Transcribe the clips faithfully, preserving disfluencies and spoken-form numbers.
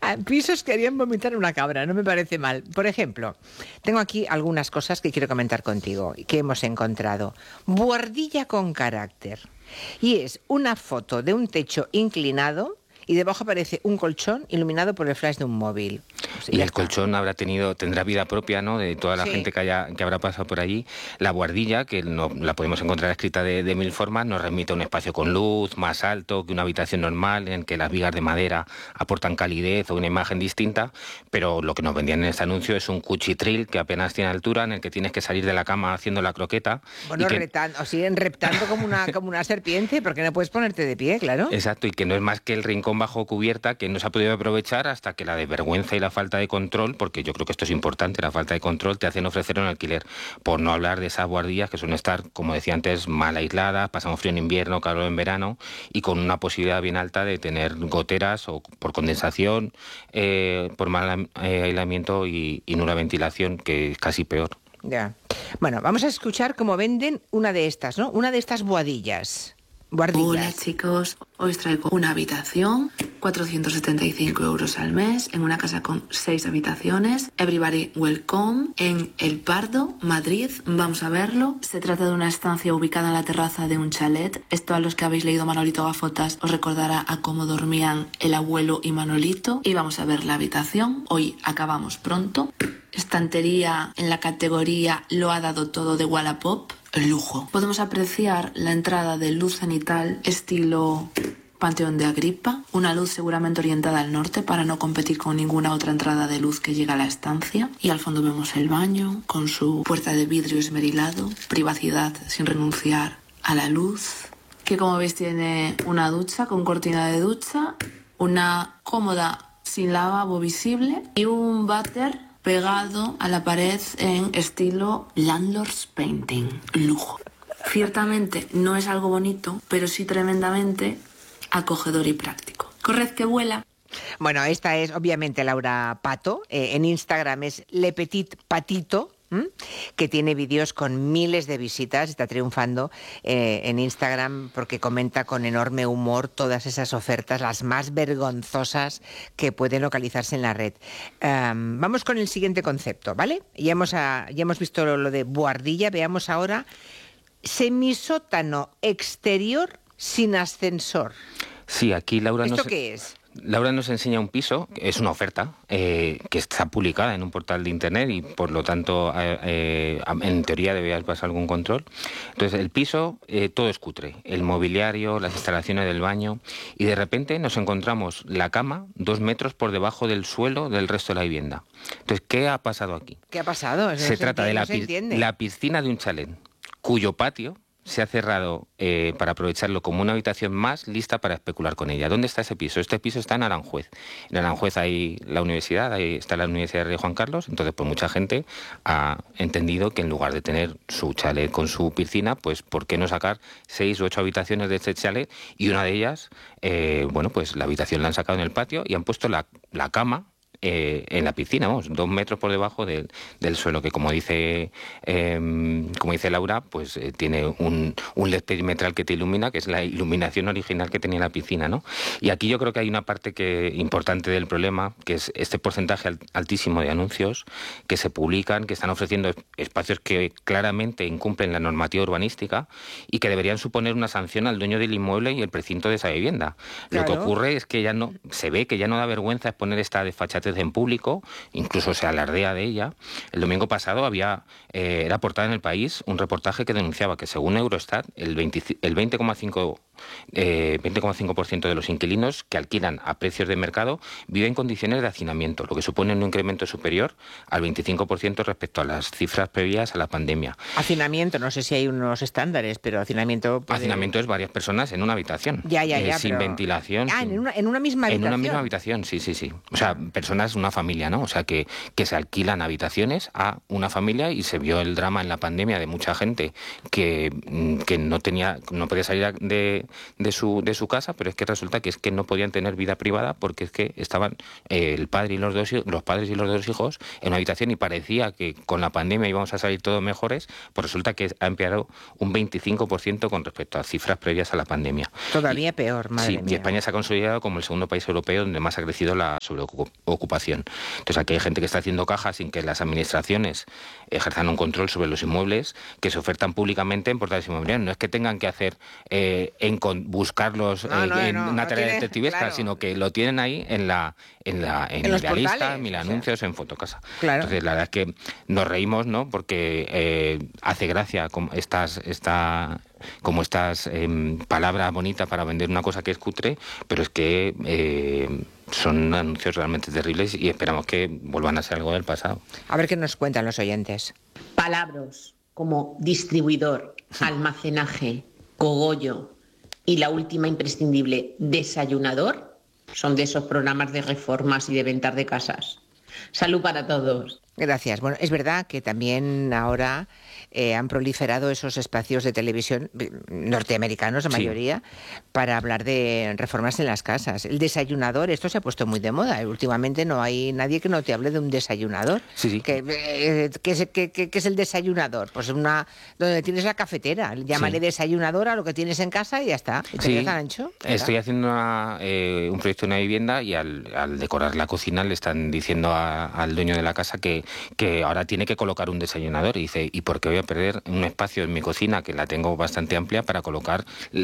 Pisos que harían vomitar una cabra, no me parece mal. Por ejemplo, tengo aquí algunas cosas que quiero comentar contigo, que hemos encontrado. Buhardilla con carácter. Y es una foto de un techo inclinado y debajo aparece un colchón iluminado por el flash de un móvil. Pues y el está. colchón habrá tenido, tendrá vida propia, ¿no? De toda la Sí. gente que haya, que habrá pasado por allí. La buhardilla, que no, la podemos encontrar escrita de, de mil formas, nos remite a un espacio con luz, más alto que una habitación normal, en que las vigas de madera aportan calidez o una imagen distinta, pero lo que nos vendían en este anuncio es un cuchitril que apenas tiene altura, en el que tienes que salir de la cama haciendo la croqueta. Bueno, y que... retando, o siguen reptando como una, como una serpiente, porque no puedes ponerte de pie, claro. Exacto, y que no es más que el rincón bajo cubierta que no se ha podido aprovechar hasta que la desvergüenza y la falta de control, porque yo creo que esto es importante, la falta de control te hacen ofrecer un alquiler, por no hablar de esas buhardillas que suelen estar, como decía antes, mal aisladas, pasamos frío en invierno, calor en verano, y con una posibilidad bien alta de tener goteras o por condensación, eh, por mal eh, aislamiento y, y nula ventilación, que es casi peor. Ya. Bueno, vamos a escuchar cómo venden una de estas, ¿no? Una de estas buhardillas. Buhardillas. Hola chicos, hoy os traigo una habitación, cuatrocientos setenta y cinco euros al mes, en una casa con seis habitaciones, Everybody Welcome, en El Pardo, Madrid. Vamos a verlo. Se trata de una estancia ubicada en la terraza de un chalet. Esto, a los que habéis leído Manolito Gafotas, os recordará a cómo dormían el abuelo y Manolito. Y vamos a ver la habitación. Hoy acabamos pronto. Estantería en la categoría Lo ha dado todo de Wallapop. Lujo. Podemos apreciar la entrada de luz cenital estilo Panteón de Agripa, una luz seguramente orientada al norte para no competir con ninguna otra entrada de luz que llega a la estancia. Y al fondo vemos el baño con su puerta de vidrio esmerilado, privacidad sin renunciar a la luz, que como veis tiene una ducha con cortina de ducha, una cómoda sin lavabo visible y un váter pegado a la pared en estilo Landlord's Painting. Lujo. Ciertamente no es algo bonito, pero sí tremendamente acogedor y práctico. Corred que vuela. Bueno, esta es obviamente Laura Pato. Eh, en Instagram es Le Petit Patito, ¿m? Que tiene vídeos con miles de visitas. Está triunfando eh, en Instagram porque comenta con enorme humor todas esas ofertas, las más vergonzosas que pueden localizarse en la red. Um, vamos con el siguiente concepto, ¿vale? Ya hemos, a, ya hemos visto lo, lo de buhardilla. Veamos ahora semisótano exterior sin ascensor. Sí, aquí Laura ¿Esto nos... qué es? Laura nos enseña un piso, es una oferta, eh, que está publicada en un portal de internet y por lo tanto eh, eh, en teoría debería pasar algún control. Entonces el piso, eh, todo es cutre, el mobiliario, las instalaciones del baño, y de repente nos encontramos la cama dos metros por debajo del suelo del resto de la vivienda. Entonces, ¿qué ha pasado aquí? ¿Qué ha pasado? Se, se trata de la, pi la piscina de un chalet, cuyo patio se ha cerrado eh, para aprovecharlo como una habitación más lista para especular con ella. ¿Dónde está ese piso? Este piso está en Aranjuez. En Aranjuez hay la universidad, ahí está la Universidad de Rey Juan Carlos, entonces pues mucha gente ha entendido que en lugar de tener su chalet con su piscina, pues ¿por qué no sacar seis u ocho habitaciones de este chalet? Y una de ellas, eh, bueno, pues la habitación la han sacado en el patio y han puesto la, la cama Eh, en la piscina, vamos, dos metros por debajo del, del suelo, que como dice eh, como dice Laura, pues eh, tiene un, un L E D perimetral que te ilumina, que es la iluminación original que tenía la piscina, ¿no? Y aquí yo creo que hay una parte que importante del problema, que es este porcentaje altísimo de anuncios que se publican, que están ofreciendo espacios que claramente incumplen la normativa urbanística y que deberían suponer una sanción al dueño del inmueble y el precinto de esa vivienda. Claro. Lo que ocurre es que ya no, se ve que ya no da vergüenza exponer esta desfachatez en público, incluso se alardea de ella. El domingo pasado había, eh, era portada en El País un reportaje que denunciaba que según Eurostat el veinte coma cinco por ciento de los inquilinos que alquilan a precios de mercado viven en condiciones de hacinamiento, lo que supone un incremento superior al veinticinco por ciento respecto a las cifras previas a la pandemia. Hacinamiento, no sé si hay unos estándares, pero hacinamiento... Puede... Hacinamiento es varias personas en una habitación. Ya, ya, ya. Eh, sin pero... ventilación. Ah, sin... en, una, en una misma habitación. En una misma habitación, sí, sí, sí. O sea, personas, una familia, ¿no? O sea, que, que se alquilan habitaciones a una familia y se vio el drama en la pandemia de mucha gente que, que no tenía, no podía salir de, de su de su casa, pero es que resulta que es que no podían tener vida privada porque es que estaban eh, el padre y los dos los padres y los dos hijos en una habitación y parecía que con la pandemia íbamos a salir todos mejores, pues resulta que ha empeorado un veinticinco por ciento con respecto a cifras previas a la pandemia. Todavía y, peor, madre sí, mía. Y España se ha consolidado como el segundo país europeo donde más ha crecido la sobreocupación. Entonces aquí hay gente que está haciendo caja sin que las administraciones ejerzan un control sobre los inmuebles que se ofertan públicamente en portales inmobiliarios. No es que tengan que hacer eh, en con, buscarlos no, eh, no, en no, una no tarea tiene, detectivesca, claro. sino que lo tienen ahí en la en la en, en Idealista, en Mil Anuncios, o sea, en Fotocasa. Claro. Entonces la verdad es que nos reímos, ¿no? Porque eh, hace gracia como estas esta como estas eh, palabras bonitas para vender una cosa que es cutre, pero es que eh, son anuncios realmente terribles y esperamos que vuelvan a ser algo del pasado. A ver qué nos cuentan los oyentes. Palabras como distribuidor, almacenaje, cogollo y la última imprescindible, desayunador, son de esos programas de reformas y de ventas de casas. Salud para todos. Gracias. Bueno, es verdad que también ahora eh, han proliferado esos espacios de televisión norteamericanos, la mayoría, sí. para hablar de reformas en las casas. El desayunador, esto se ha puesto muy de moda. Últimamente no hay nadie que no te hable de un desayunador. Sí, sí. ¿Qué, eh, ¿qué, es, qué, qué, ¿Qué es el desayunador? Pues una donde tienes la cafetera. Llámale sí. desayunador a lo que tienes en casa y ya está. ¿Y te sí. dejan ancho? Estoy haciendo una, eh, un proyecto en una vivienda y al, al decorar la cocina le están diciendo a, al dueño de la casa que que ahora tiene que colocar un desayunador y dice, ¿y por qué voy a perder un espacio en mi cocina que la tengo bastante amplia para colocar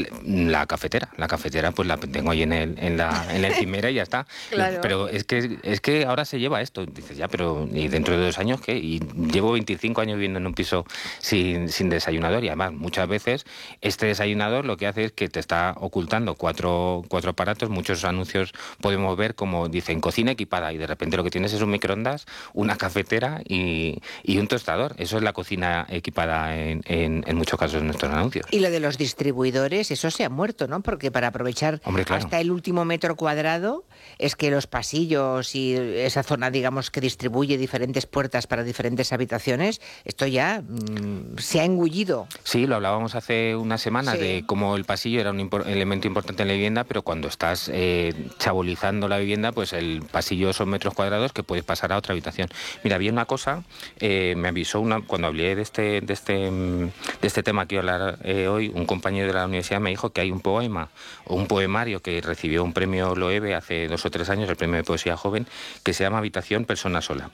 la cafetera? La cafetera pues la tengo ahí en, el, en, la, en la encimera y ya está. Claro. Pero es que es que ahora se lleva esto. Dices, ya, pero ¿y dentro de dos años qué? Y llevo veinticinco años viviendo en un piso sin, sin desayunador y además muchas veces este desayunador lo que hace es que te está ocultando cuatro, cuatro aparatos. Muchos anuncios podemos ver como dicen cocina equipada y de repente lo que tienes es un microondas, una cafetera y, y un tostador. Eso es la cocina equipada en, en, en muchos casos de nuestros anuncios. Y lo de los distribuidores, eso se ha muerto, ¿no? Porque para aprovechar Hombre, claro. hasta el último metro cuadrado es que los pasillos y esa zona, digamos, que distribuye diferentes puertas para diferentes habitaciones, esto ya mmm, se ha engullido. Sí, lo hablábamos hace una semana sí. de cómo el pasillo era un impor- elemento importante en la vivienda, pero cuando estás eh, chabolizando la vivienda, pues el pasillo son metros cuadrados que puedes pasar a otra habitación. Mira, había una cosa, eh, me avisó una, cuando hablé de este, de este, de este tema que iba a hablar eh, hoy, un compañero de la universidad me dijo que hay un poema o un poemario que recibió un premio Loewe hace dos o tres años, el premio de poesía joven, que se llama Habitación Persona Sola.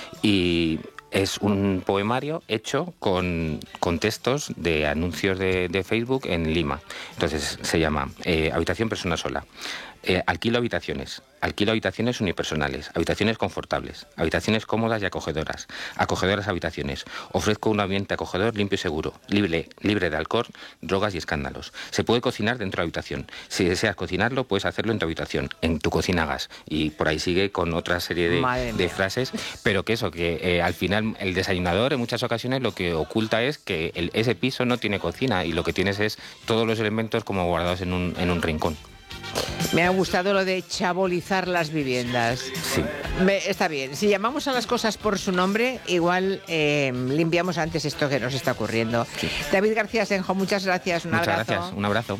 Y es un poemario hecho con, con textos de anuncios de, de Facebook en Lima. Entonces se llama eh, Habitación Persona Sola. Eh, alquilo habitaciones. Alquilo habitaciones unipersonales, habitaciones confortables, habitaciones cómodas y acogedoras, acogedoras habitaciones. Ofrezco un ambiente acogedor, limpio y seguro, libre, libre de alcohol, drogas y escándalos. Se puede cocinar dentro de la habitación. Si deseas cocinarlo, puedes hacerlo en tu habitación, en tu cocina a gas. Y por ahí sigue con otra serie de, de frases, pero que eso, que eh, al final el desayunador en muchas ocasiones lo que oculta es que el, ese piso no tiene cocina y lo que tienes es todos los elementos como guardados en un, en un rincón. Me ha gustado lo de chabolizar las viviendas. Sí. Me, está bien. Si llamamos a las cosas por su nombre, igual eh, limpiamos antes esto que nos está ocurriendo. Sí. David García Senjo, muchas gracias. Un muchas abrazo. gracias. Un abrazo.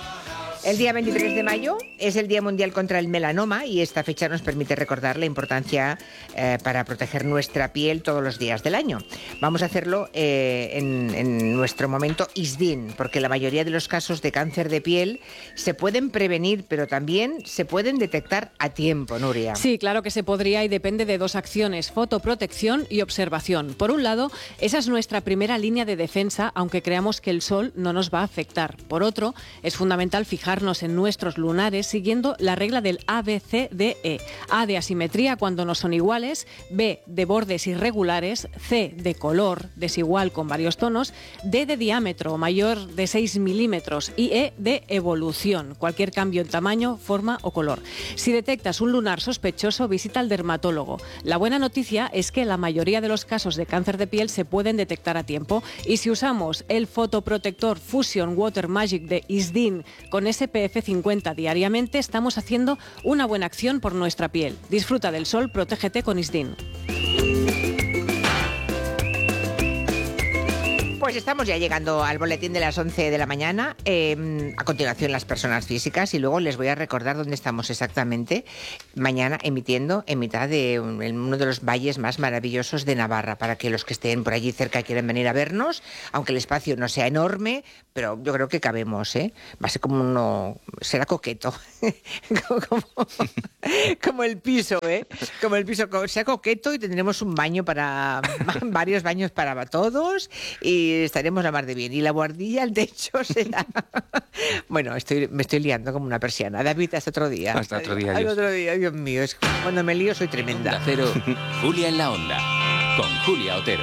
El día veintitrés de mayo es el Día Mundial contra el Melanoma y esta fecha nos permite recordar la importancia eh, para proteger nuestra piel todos los días del año. Vamos a hacerlo eh, en, en nuestro momento ISDIN, porque la mayoría de los casos de cáncer de piel se pueden prevenir, pero también se pueden detectar a tiempo, Nuria. Sí, claro que se podría y depende de dos acciones, fotoprotección y observación. Por un lado, esa es nuestra primera línea de defensa, aunque creamos que el sol no nos va a afectar. Por otro, es fundamental fijar en nuestros lunares siguiendo la regla del A B C D E. A de asimetría cuando no son iguales, B de bordes irregulares, C de color desigual con varios tonos, D de diámetro mayor de seis milímetros y E de evolución, cualquier cambio en tamaño, forma o color. Si detectas un lunar sospechoso, visita al dermatólogo. La buena noticia es que la mayoría de los casos de cáncer de piel se pueden detectar a tiempo y si usamos el fotoprotector Fusion Water Magic de ISDIN con S P F cincuenta diariamente, estamos haciendo una buena acción por nuestra piel. Disfruta del sol, protégete con ISDIN. Pues Pues estamos ya llegando al boletín de las once de la mañana. Eh, a continuación, las personas físicas. Y luego les voy a recordar dónde estamos exactamente mañana emitiendo en mitad de un, en uno de los valles más maravillosos de Navarra, para que los que estén por allí cerca quieran venir a vernos, aunque el espacio no sea enorme, pero yo creo que cabemos, ¿eh? Va a ser como uno... será coqueto. como, como el piso, ¿eh? Como el piso, sea coqueto, y tendremos un baño para... varios baños para todos, y estaremos la mar de bien. Y la buhardilla, el techo será... Bueno, estoy, me estoy liando como una persiana. David, hasta otro día. Hasta otro día. Hasta otro día, Dios mío. Es que cuando me lío soy tremenda. Onda Cero, Julia en la Onda, con Julia Otero.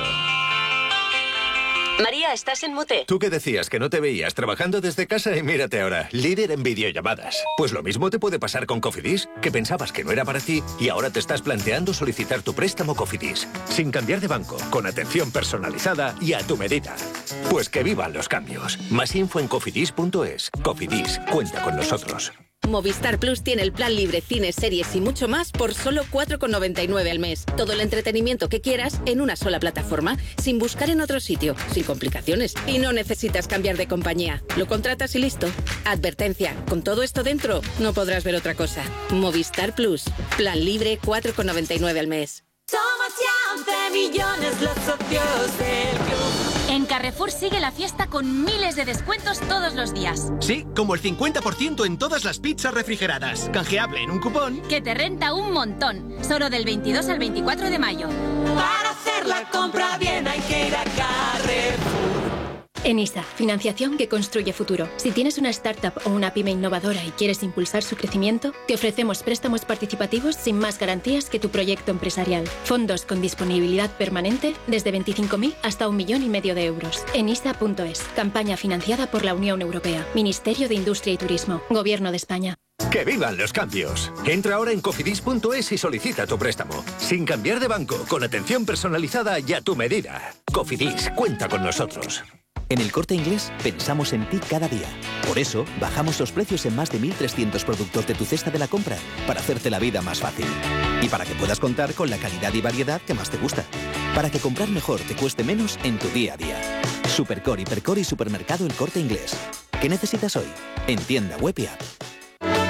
María, ¿estás en mute? Tú que decías que no te veías trabajando desde casa y mírate ahora, líder en videollamadas. Pues lo mismo te puede pasar con Cofidis, que pensabas que no era para ti y ahora te estás planteando solicitar tu préstamo Cofidis, sin cambiar de banco, con atención personalizada y a tu medida. Pues que vivan los cambios. Más info en cofidis punto es. Cofidis, cuenta con nosotros. Movistar Plus tiene el plan libre, cines, series y mucho más por solo cuatro con noventa y nueve al mes. Todo el entretenimiento que quieras en una sola plataforma, sin buscar en otro sitio, sin complicaciones. Y no necesitas cambiar de compañía. Lo contratas y listo. Advertencia, con todo esto dentro, no podrás ver otra cosa. Movistar Plus, plan libre, cuatro con noventa y nueve al mes. Somos ya once millones los socios del club. En Carrefour sigue la fiesta con miles de descuentos todos los días. Sí, como el cincuenta por ciento en todas las pizzas refrigeradas. Canjeable en un cupón que te renta un montón. Solo del veintidós al veinticuatro de mayo. Para hacer la compra bien hay que ir a Carrefour. ENISA, financiación que construye futuro. Si tienes una startup o una pyme innovadora y quieres impulsar su crecimiento, te ofrecemos préstamos participativos sin más garantías que tu proyecto empresarial. Fondos con disponibilidad permanente desde veinticinco mil hasta un millón y medio de euros. enisa punto es. Campaña financiada por la Unión Europea. Ministerio de Industria y Turismo. Gobierno de España. ¡Que vivan los cambios! Entra ahora en cofidis punto es y solicita tu préstamo. Sin cambiar de banco, con atención personalizada y a tu medida. Cofidis, cuenta con nosotros. En El Corte Inglés pensamos en ti cada día. Por eso, bajamos los precios en más de mil trescientos productos de tu cesta de la compra, para hacerte la vida más fácil. Y para que puedas contar con la calidad y variedad que más te gusta. Para que comprar mejor te cueste menos en tu día a día. Supercore, Hipercore y Supermercado El Corte Inglés. ¿Qué necesitas hoy? En tienda web y app.